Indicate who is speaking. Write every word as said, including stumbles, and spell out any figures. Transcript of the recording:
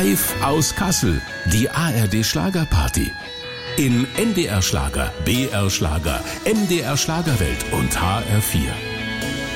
Speaker 1: Live aus Kassel, die A R D Schlagerparty. In N D R Schlager, B R Schlager, M D R Schlagerwelt und H R vier.